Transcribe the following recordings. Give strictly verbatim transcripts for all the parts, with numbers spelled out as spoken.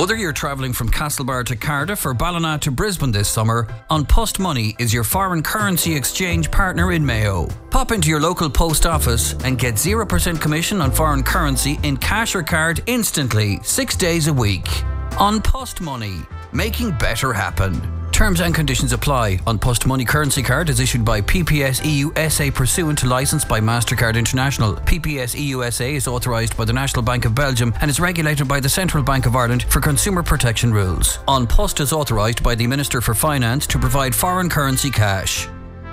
Whether you're travelling from Castlebar to Cardiff or Ballina to Brisbane this summer, An Post Money is your foreign currency exchange partner in Mayo. Pop into your local post office and get zero percent commission on foreign currency in cash or card instantly, six days a week. An Post Money, making better happen. Terms and conditions apply. An Post Money currency card is issued by P P S E U S A pursuant to licence by MasterCard International. P P S E U S A is authorised by the National Bank of Belgium and is regulated by the Central Bank of Ireland for consumer protection rules. An Post is authorised by the Minister for Finance to provide foreign currency cash.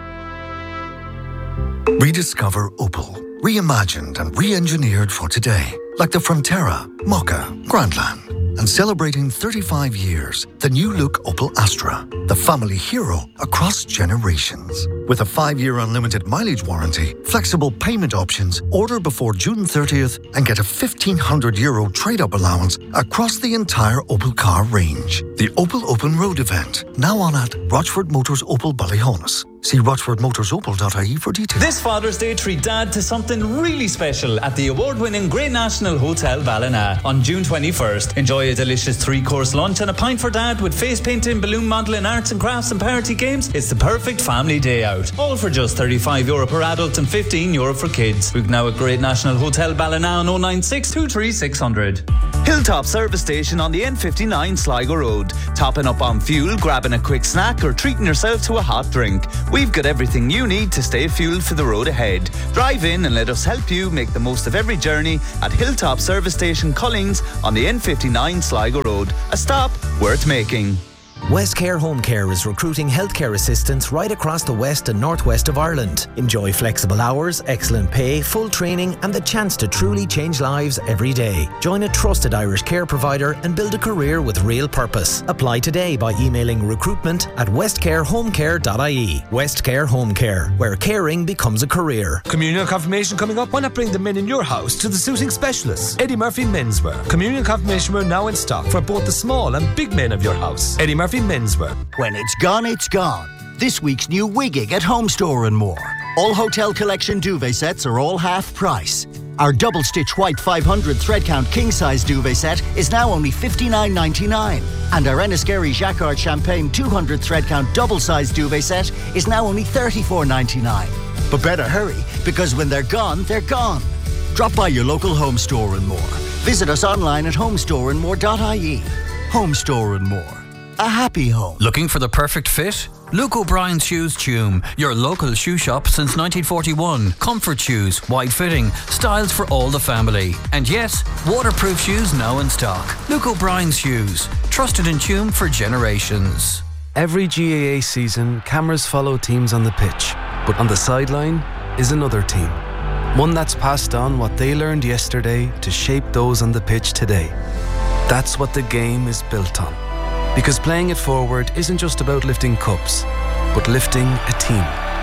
Rediscover Opel. Reimagined and re-engineered for today. Like the Frontera, Mokka, Grandland. And celebrating thirty-five years, the new look Opel Astra, the family hero across generations. With a five-year unlimited mileage warranty, flexible payment options, order before June thirtieth and get a fifteen hundred euro trade-up allowance across the entire Opel car range. The Opel Open Road event, now on at Rochford Motors Opel Ballyhonus. See rochford motors opel dot I E for details. This Father's Day, treat Dad to something really special at the award-winning Great National Hotel Ballina on June twenty-first. Enjoy a delicious three-course lunch and a pint for Dad with face painting, balloon modelling, arts and crafts and party games. It's the perfect family day out. All for just thirty-five euro per adult and fifteen euro for kids. Book now at Great National Hotel Ballina on oh nine six, two three six zero zero. Hilltop Service Station on the N fifty-nine Sligo Road. Topping up on fuel, grabbing a quick snack or treating yourself to a hot drink. We've got everything you need to stay fueled for the road ahead. Drive in and let us help you make the most of every journey at Hilltop Service Station Cullings on the N fifty-nine Sligo Road. A stop worth making. Westcare Home Care is recruiting healthcare assistants right across the west and northwest of Ireland. Enjoy flexible hours, excellent pay, full training and the chance to truly change lives every day. Join a trusted Irish care provider and build a career with real purpose. Apply today by emailing recruitment at westcare home care dot I E. Westcare Home Care, where caring becomes a career. Communion confirmation coming up. Why not bring the men in your house to the suiting specialists? Eddie Murphy Menswear. Communion confirmation wear now in stock for both the small and big men of your house. Eddie Murphy Menswear. When it's gone, it's gone. This week's new Wigging at Home Store and More. All Hotel Collection duvet sets are all half price. Our double stitch white five hundred thread count king size duvet set is now only fifty-nine ninety-nine. And our Enniskerry Jacquard Champagne two hundred thread count double size duvet set is now only thirty-four ninety-nine. But better hurry, because when they're gone, they're gone. Drop by your local Home Store and More. Visit us online at home store and more dot I E. Home Store and More. A happy home. Looking for the perfect fit? Luke O'Brien's Shoes Tume, your local shoe shop since nineteen forty-one. Comfort shoes, wide fitting, styles for all the family. And yes, waterproof shoes now in stock. Luke O'Brien's Shoes, trusted in Tume for generations. Every G A A season, cameras follow teams on the pitch, but on the sideline is another team. One that's passed on what they learned yesterday to shape those on the pitch today. That's what the game is built on. Because playing it forward isn't just about lifting cups, but lifting a team.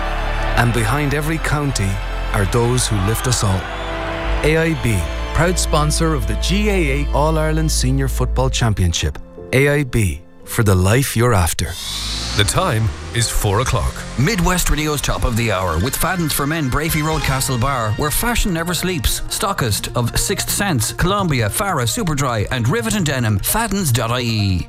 And behind every county are those who lift us all. A I B, proud sponsor of the G A A All-Ireland Senior Football Championship. A I B, for the life you're after. The time is four o'clock. Midwest Radio's Top of the Hour with Fadden's for Men, Brafey Road, Castlebar, where fashion never sleeps. Stockist of Sixth Sense, Columbia, Farah, Superdry and Rivet and Denim. Faddens dot I E.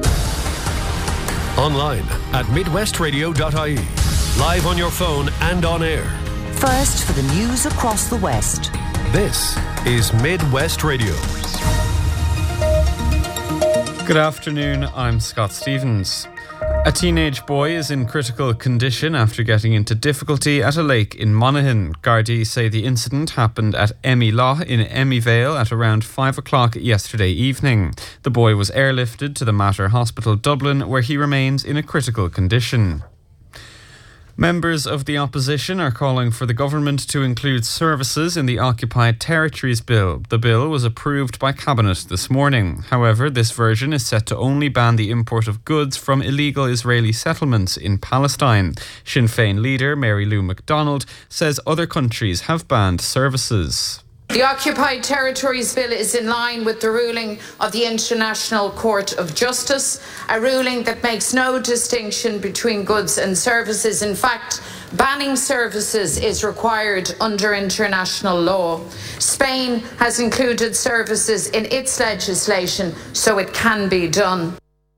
Online at midwest radio dot I E. Live on your phone and on air. First for the news across the West. This is Midwest Radio. Good afternoon, I'm Scott Stevens. A teenage boy is in critical condition after getting into difficulty at a lake in Monaghan. Gardaí say the incident happened at Emmy Lough in Emmy Vale at around five o'clock yesterday evening. The boy was airlifted to the Mater Hospital Dublin, where he remains in a critical condition. Members of the opposition are calling for the government to include services in the Occupied Territories Bill. The bill was approved by Cabinet this morning. However, this version is set to only ban the import of goods from illegal Israeli settlements in Palestine. Sinn Féin leader Mary Lou MacDonald says other countries have banned services. The Occupied Territories Bill is in line with the ruling of the International Court of Justice, a ruling that makes no distinction between goods and services. In fact, banning services is required under international law. Spain has included services in its legislation, so it can be done.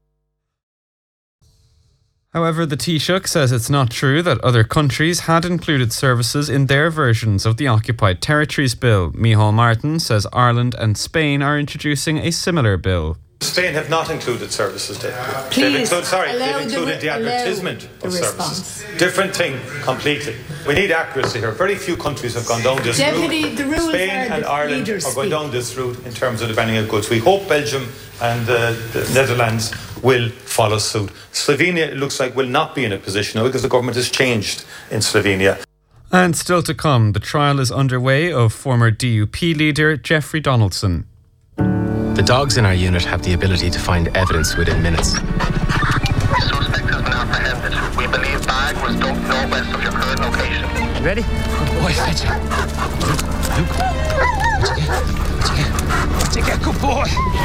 However, the Taoiseach says it's not true that other countries had included services in their versions of the Occupied Territories Bill. Micheál Martin says Ireland and Spain are introducing a similar bill. Spain have not included services. They've, they've included, sorry, they've included the, the advertisement the of response. Services. Different thing completely. We need accuracy here. Very few countries have gone down this Deputy, route. The rules Spain are and the Ireland are speak. going down this route in terms of the banning of goods. We hope Belgium and uh, the Netherlands will follow suit. Slovenia, it looks like, will not be in a position now because the government has changed in Slovenia. And still to come, the trial is underway of former D U P leader Jeffrey Donaldson. The dogs in our unit have the ability to find evidence within minutes. The suspect has been apprehended. We believe bag was dumped northwest of your current location. You ready? Good boy, Fetch. Luke, Luke. What'd you get? What'd you get? What'd you get? Good boy.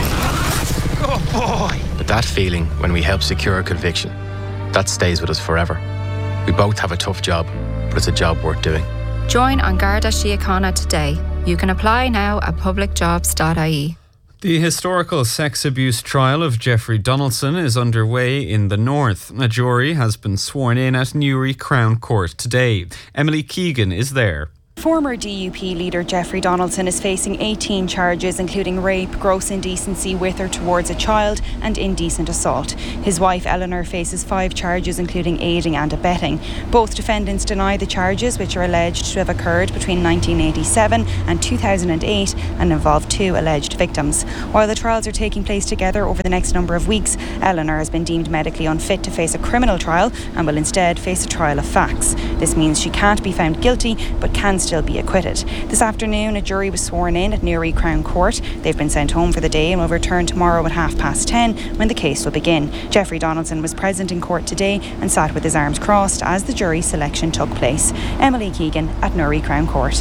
Good boy. But that feeling when we help secure a conviction, that stays with us forever. We both have a tough job, but it's a job worth doing. Join An Garda Síochána today. You can apply now at public jobs dot I E. The historical sex abuse trial of Jeffrey Donaldson is underway in the north. A jury has been sworn in at Newry Crown Court today. Emily Keegan is there. Former D U P leader Jeffrey Donaldson is facing eighteen charges, including rape, gross indecency with or towards a child, and indecent assault. His wife Eleanor faces five charges, including aiding and abetting. Both defendants deny the charges, which are alleged to have occurred between nineteen eighty-seven and two thousand eight and involve two alleged victims. While the trials are taking place together over the next number of weeks, Eleanor has been deemed medically unfit to face a criminal trial and will instead face a trial of facts. This means she can't be found guilty, but can still be acquitted. This afternoon, a jury was sworn in at Newry Crown Court. They've been sent home for the day and will return tomorrow at half past ten when the case will begin. Jeffrey Donaldson was present in court today and sat with his arms crossed as the jury selection took place. Emily Keegan at Newry Crown Court.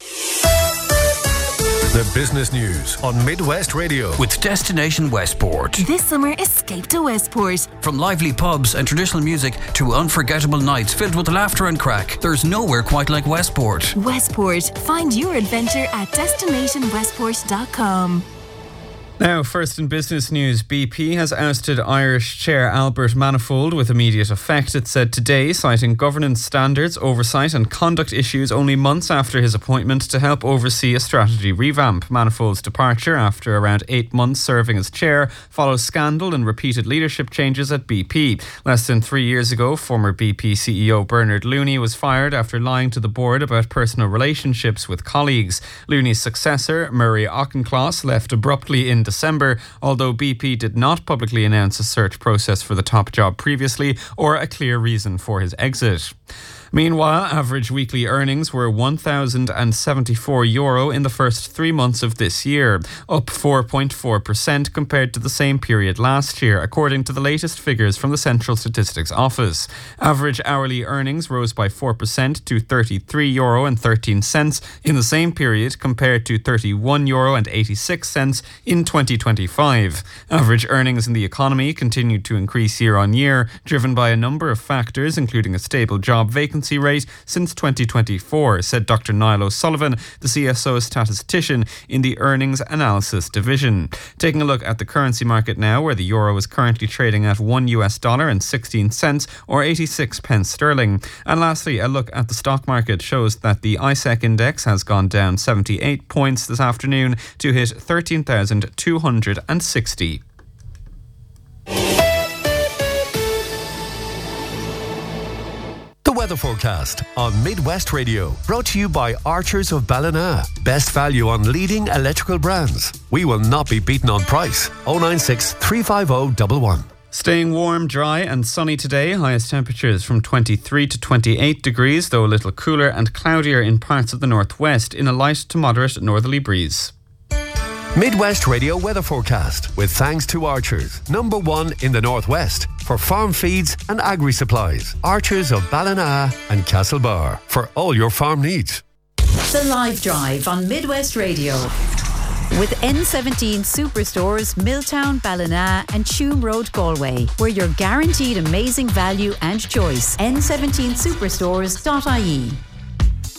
The business news on Midwest Radio with Destination Westport. This summer, escape to Westport. From lively pubs and traditional music to unforgettable nights filled with laughter and crack, there's nowhere quite like Westport. Westport. Find your adventure at destination westport dot com. Now, first in business news, B P has ousted Irish Chair Albert Manifold with immediate effect, it said today, citing governance standards, oversight and conduct issues only months after his appointment to help oversee a strategy revamp. Manifold's departure after around eight months serving as chair follows scandal and repeated leadership changes at B P. Less than three years ago, former B P C E O Bernard Looney was fired after lying to the board about personal relationships with colleagues. Looney's successor, Murray Auchincloss, left abruptly in December, although B P did not publicly announce a search process for the top job previously or a clear reason for his exit. Meanwhile, average weekly earnings were one thousand seventy-four euro in the first three months of this year, up four point four percent compared to the same period last year, according to the latest figures from the Central Statistics Office. Average hourly earnings rose by four percent to thirty-three euro and thirteen cents in the same period compared to thirty-one euro and eighty-six cents in twenty twenty-five. Average earnings in the economy continued to increase year on year, driven by a number of factors, including a stable job vacancy rate since twenty twenty-four, said Doctor Niall O'Sullivan, the C S O statistician in the Earnings Analysis Division. Taking a look at the currency market now, where the euro is currently trading at one US dollar and sixteen cents or eighty-six pence sterling. And lastly, a look at the stock market shows that the I S E C index has gone down seventy-eight points this afternoon to hit thirteen thousand two hundred sixty. The weather forecast on Midwest Radio, brought to you by Archers of Ballina. Best value on leading electrical brands. We will not be beaten on price. oh nine six, three five oh, one one. Staying warm, dry and sunny today. Highest temperatures from twenty-three to twenty-eight degrees, though a little cooler and cloudier in parts of the northwest in a light to moderate northerly breeze. Midwest Radio weather forecast with thanks to Archers, number one in the northwest for farm feeds and agri supplies. Archers of Ballina and Castlebar for all your farm needs. The Live Drive on Midwest Radio. With N seventeen Superstores, Milltown, Ballina and Tuam Road, Galway, where you're guaranteed amazing value and choice. N seventeen superstores dot I E.